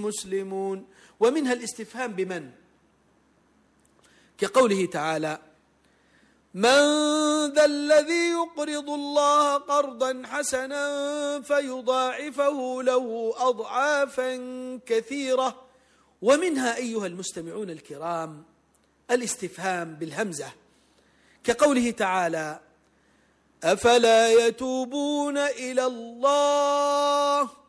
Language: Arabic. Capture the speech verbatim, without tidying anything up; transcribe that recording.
مسلمون. ومنها الاستفهام بمن، كقوله تعالى: من ذا الذي يقرض الله قرضا حسنا فيضاعفه له أضعافا كثيرة. ومنها أيها المستمعون الكرام الاستفهام بالهمزة، كقوله تعالى: أفلا يتوبون إلى الله